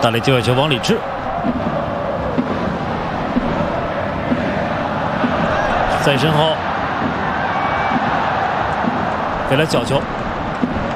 带来界外球，王礼智在身后给了角球。